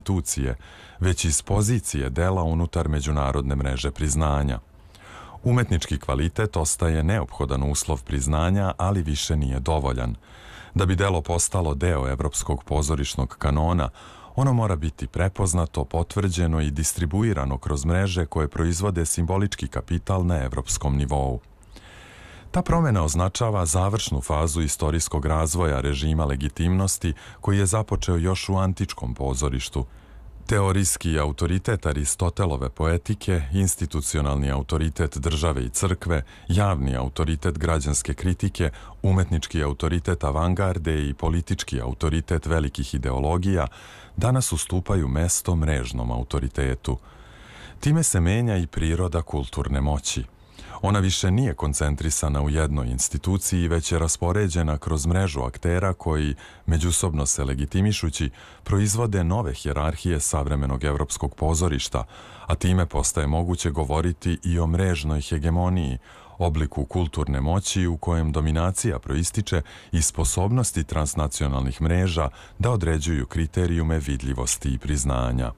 institucije, već iz pozicije dela unutar međunarodne mreže priznanja. Umetnički kvalitet ostaje neophodan uslov priznanja, ali više nije dovoljan. Da bi delo postalo deo evropskog pozorišnog kanona, ono mora biti prepoznato, potvrđeno i distribuirano kroz mreže koje proizvode simbolički kapital na evropskom nivou. Ta promjena označava završnu fazu istorijskog razvoja režima legitimnosti koji je započeo još u antičkom pozorištu. Teorijski autoritet Aristotelove poetike, institucionalni autoritet države i crkve, javni autoritet građanske kritike, umetnički autoritet avangarde i politički autoritet velikih ideologija danas ustupaju mesto mrežnom autoritetu. Time se menja i priroda kulturne moći. Ona više nije koncentrisana u jednoj instituciji, već je raspoređena kroz mrežu aktera koji, međusobno se legitimišući, proizvode nove hijerarhije savremenog evropskog pozorišta, a time postaje moguće govoriti i o mrežnoj hegemoniji, obliku kulturne moći u kojem dominacija proističe iz sposobnosti transnacionalnih mreža da određuju kriterijume vidljivosti i priznanja.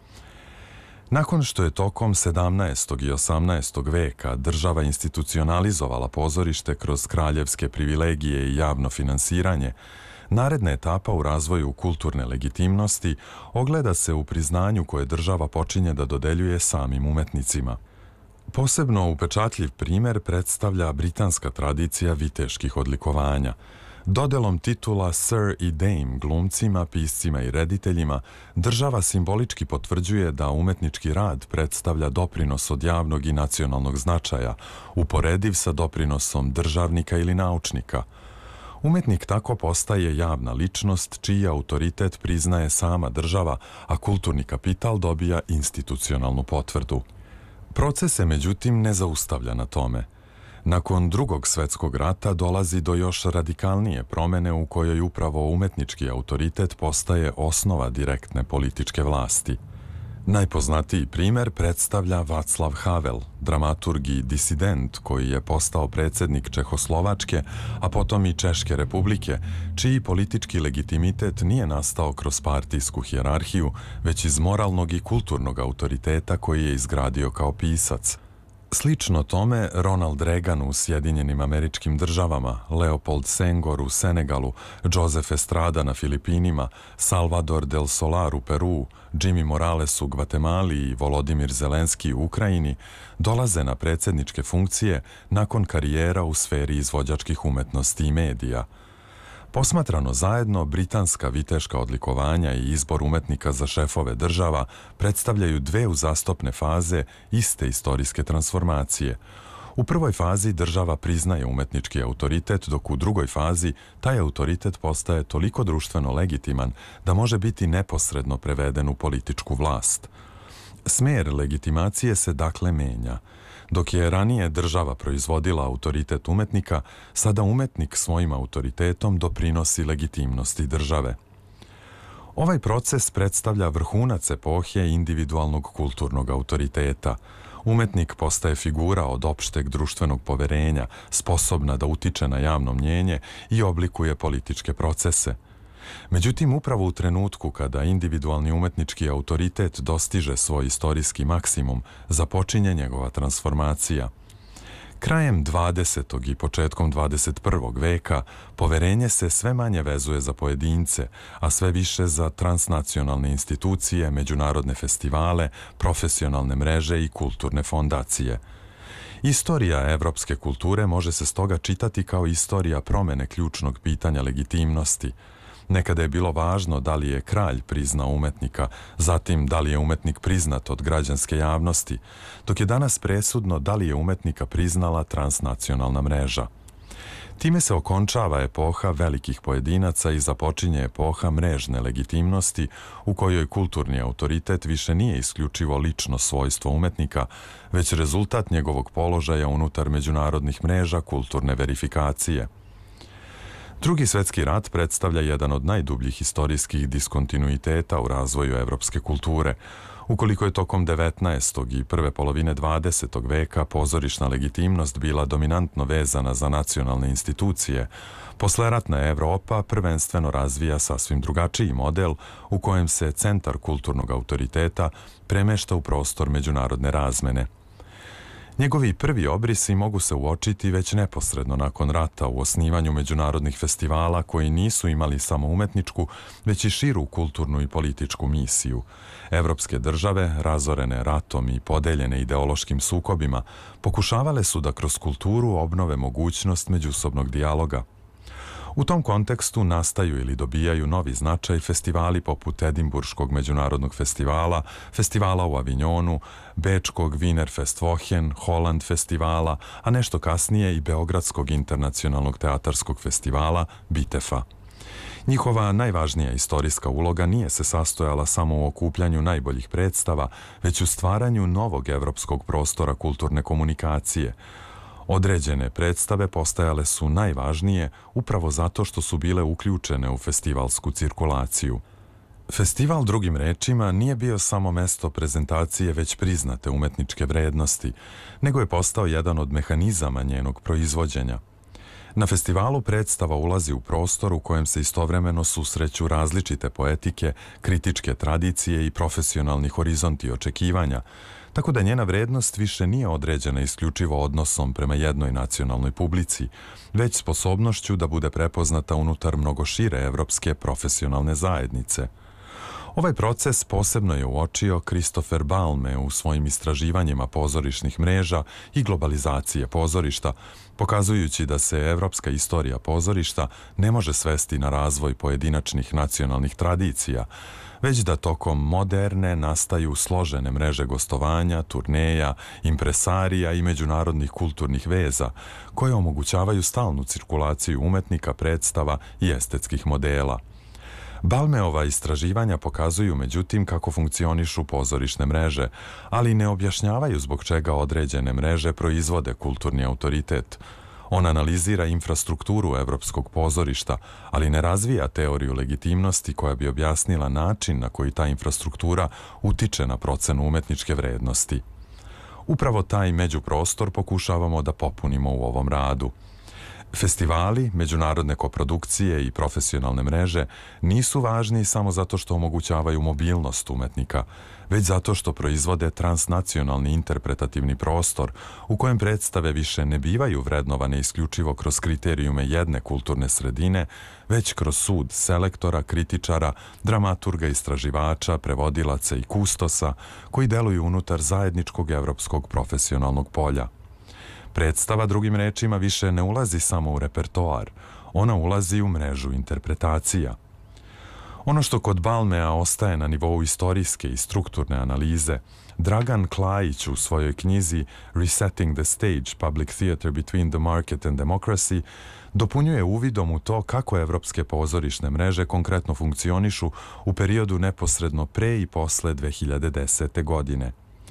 Nakon što je tokom 17. i 18. veka država institucionalizovala pozorište kroz kraljevske privilegije i javno finansiranje, naredna etapa u razvoju kulturne legitimnosti ogleda se u priznanju koje država počinje da dodeljuje samim umetnicima. Posebno upečatljiv primer predstavlja britanska tradicija viteških odlikovanja. Dodelom titula Sir i Dame glumcima, piscima i rediteljima, država simbolički potvrđuje da umetnički rad predstavlja doprinos od javnog i nacionalnog značaja, uporediv sa doprinosom državnika ili naučnika. Umetnik tako postaje javna ličnost čiji autoritet priznaje sama država, a kulturni kapital dobija institucionalnu potvrdu. Proces se međutim ne zaustavlja na tome. Nakon Drugog svjetskog rata dolazi do još radikalnije promjene u kojoj upravo umetnički autoritet postaje osnova direktne političke vlasti. Najpoznatiji primjer predstavlja Václav Havel, dramaturg i disident koji je postao predsjednik Čehoslovačke, a potom i Češke republike, čiji politički legitimitet nije nastao kroz partijsku hijerarhiju, već iz moralnog i kulturnog autoriteta koji je izgradio kao pisac. Slično tome, Ronald Reagan u Sjedinjenim Američkim Državama, Leopold Senghor u Senegalu, Joseph Estrada na Filipinima, Salvador del Solar u Peruu, Jimmy Morales u Gvatemali i Volodimir Zelenski u Ukrajini dolaze na predsjedničke funkcije nakon karijera u sferi izvođačkih umetnosti i medija. Posmatrano zajedno, britanska viteška odlikovanja i izbor umetnika za šefove država predstavljaju dve uzastopne faze iste istorijske transformacije. U prvoj fazi država priznaje umetnički autoritet, dok u drugoj fazi taj autoritet postaje toliko društveno legitiman da može biti neposredno preveden u političku vlast. Smer legitimacije se dakle menja. Dok je ranije država proizvodila autoritet umetnika, sada umetnik svojim autoritetom doprinosi legitimnosti države. Ovaj proces predstavlja vrhunac epohe individualnog kulturnog autoriteta. Umetnik postaje figura od opšteg društvenog poverenja, sposobna da utiče na javno mnjenje i oblikuje političke procese. Međutim, upravo u trenutku kada individualni umetnički autoritet dostiže svoj istorijski maksimum, započinje njegova transformacija. Krajem 20. i početkom 21. veka poverenje se sve manje vezuje za pojedince, a sve više za transnacionalne institucije, međunarodne festivale, profesionalne mreže i kulturne fondacije. Istorija evropske kulture može se stoga čitati kao istorija promjene ključnog pitanja legitimnosti. Nekada je bilo važno da li je kralj priznao umetnika, zatim da li je umetnik priznat od građanske javnosti, dok je danas presudno da li je umetnika priznala transnacionalna mreža. Time se okončava epoha velikih pojedinaca i započinje epoha mrežne legitimnosti u kojoj kulturni autoritet više nije isključivo lično svojstvo umetnika, već rezultat njegovog položaja unutar međunarodnih mreža kulturne verifikacije. Drugi svjetski rat predstavlja jedan od najdubljih historijskih diskontinuiteta u razvoju evropske kulture. Ukoliko je tokom 19. i prve polovine 20. veka pozorišna legitimnost bila dominantno vezana za nacionalne institucije, posleratna Evropa prvenstveno razvija sasvim drugačiji model u kojem se centar kulturnog autoriteta premešta u prostor međunarodne razmene. Njegovi prvi obrisi mogu se uočiti već neposredno nakon rata u osnivanju međunarodnih festivala koji nisu imali samo umetničku, već i širu kulturnu i političku misiju. Evropske države, razorene ratom i podeljene ideološkim sukobima, pokušavale su da kroz kulturu obnove mogućnost međusobnog dijaloga. U tom kontekstu nastaju ili dobijaju novi značaj festivali poput Edimburškog međunarodnog festivala, festivala u Avignonu, Bečkog Wienerfest Wochen, Holland festivala, a nešto kasnije i Beogradskog internacionalnog teatarskog festivala Bitefa. Njihova najvažnija istorijska uloga nije se sastojala samo u okupljanju najboljih predstava, već u stvaranju novog evropskog prostora kulturne komunikacije. Određene predstave postajale su najvažnije upravo zato što su bile uključene u festivalsku cirkulaciju. Festival, drugim rečima, nije bio samo mesto prezentacije već priznate umetničke vrednosti, nego je postao jedan od mehanizama njenog proizvođenja. Na festivalu predstava ulazi u prostor u kojem se istovremeno susreću različite poetike, kritičke tradicije i profesionalni horizonti očekivanja, tako da njena vrednost više nije određena isključivo odnosom prema jednoj nacionalnoj publici, već sposobnošću da bude prepoznata unutar mnogo šire evropske profesionalne zajednice. Ovaj proces posebno je uočio Christopher Balme u svojim istraživanjima pozorišnih mreža i globalizacije pozorišta, pokazujući da se evropska istorija pozorišta ne može svesti na razvoj pojedinačnih nacionalnih tradicija, već da tokom moderne nastaju složene mreže gostovanja, turneja, impresarija i međunarodnih kulturnih veza, koje omogućavaju stalnu cirkulaciju umetnika, predstava i estetskih modela. Balmeova istraživanja pokazuju, međutim, kako funkcionišu pozorišne mreže, ali ne objašnjavaju zbog čega određene mreže proizvode kulturni autoritet. On analizira infrastrukturu evropskog pozorišta, ali ne razvija teoriju legitimnosti koja bi objasnila način na koji ta infrastruktura utiče na procenu umetničke vrednosti. Upravo taj međuprostor pokušavamo da popunimo u ovom radu. Festivali, međunarodne koprodukcije i profesionalne mreže nisu važni samo zato što omogućavaju mobilnost umetnika, već zato što proizvode transnacionalni interpretativni prostor u kojem predstave više ne bivaju vrednovane isključivo kroz kriterijume jedne kulturne sredine, već kroz sud selektora, kritičara, dramaturga, istraživača, prevodilaca i kustosa koji deluju unutar zajedničkog evropskog profesionalnog polja. Predstava, drugim rečima, više ne ulazi samo u repertoar, ona ulazi u mrežu interpretacija. Ono što kod Balmea ostaje na nivou istorijske i strukturne analize, Dragan Klajić u svojoj knjizi Resetting the Stage, Public Theater Between the Market and Democracy dopunjuje uvidom u to kako evropske pozorišne mreže konkretno funkcionišu u periodu neposredno pre i posle 2010. godine.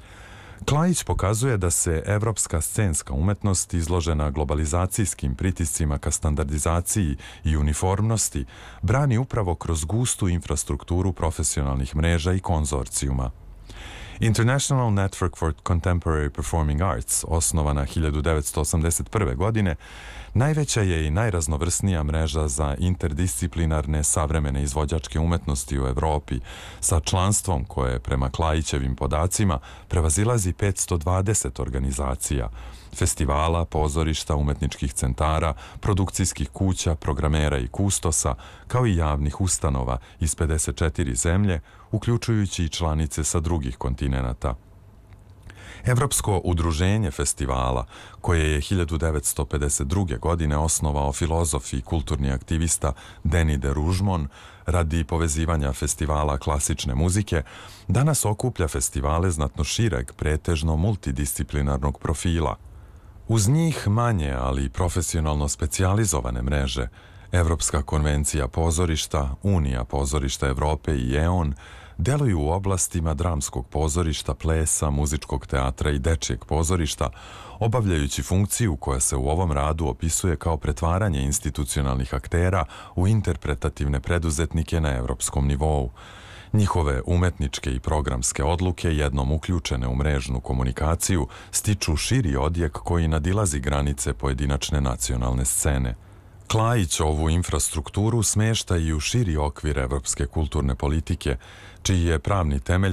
Klajić pokazuje da se evropska scenska umetnost izložena globalizacijskim pritiscima ka standardizaciji i uniformnosti brani upravo kroz gustu infrastrukturu profesionalnih mreža i konzorcijuma. International Network for Contemporary Performing Arts, osnovana 1981. godine, najveća je i najraznovrsnija mreža za interdisciplinarne savremene izvođačke umetnosti u Evropi, sa članstvom koje, prema Klajićevim podacima, prevazilazi 520 organizacija, festivala, pozorišta, umetničkih centara, produkcijskih kuća, programera i kustosa, kao i javnih ustanova iz 54 zemlje, uključujući i članice sa drugih kontinenata. Evropsko udruženje festivala, koje je 1952. godine osnovao filozof i kulturni aktivista Denis de Rougemont radi povezivanja festivala klasične muzike, danas okuplja festivale znatno šireg, pretežno multidisciplinarnog profila. Uz njih manje, ali profesionalno specijalizovane mreže, Evropska konvencija pozorišta, Unija pozorišta Evrope i EON, deluju u oblastima dramskog pozorišta, plesa, muzičkog teatra i dečijeg pozorišta, obavljajući funkciju koja se u ovom radu opisuje kao pretvaranje institucionalnih aktera u interpretativne preduzetnike na evropskom nivou. Njihove umetničke i programske odluke, jednom uključene u mrežnu komunikaciju, stiču širi odjek koji nadilazi granice pojedinačne nacionalne scene. Klajić ovu infrastrukturu smešta i u širi okvir evropske kulturne politike, čiji je pravni temelj